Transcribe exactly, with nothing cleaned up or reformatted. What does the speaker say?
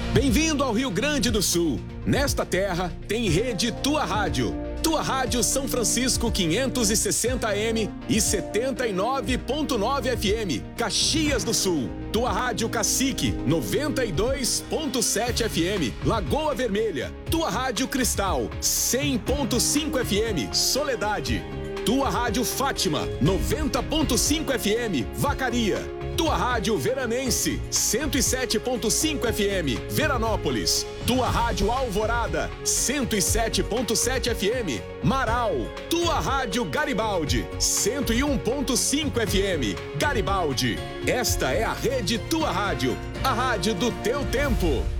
Bem-vindo ao Rio Grande do Sul. Nesta terra tem rede Tua Rádio. Tua Rádio São Francisco quinhentos e sessenta A M e setenta e nove ponto nove F M, Caxias do Sul. Tua Rádio Cacique noventa e dois ponto sete F M, Lagoa Vermelha. Tua Rádio Cristal cem ponto cinco F M, Soledade. Tua Rádio Fátima noventa ponto cinco F M, Vacaria. Tua Rádio Veranense, cento e sete ponto cinco F M, Veranópolis. Tua Rádio Alvorada, cento e sete ponto sete F M, Marau. Tua Rádio Garibaldi, cento e um ponto cinco F M, Garibaldi. Esta é a rede Tua Rádio, a rádio do teu tempo.